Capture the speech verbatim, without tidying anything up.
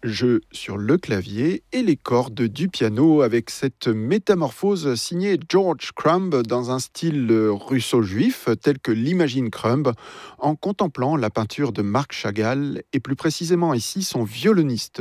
Jeu sur le clavier et les cordes du piano avec cette métamorphose signée George Crumb dans un style russo-juif tel que l'imagine Crumb en contemplant la peinture de Marc Chagall et plus précisément ici son violoniste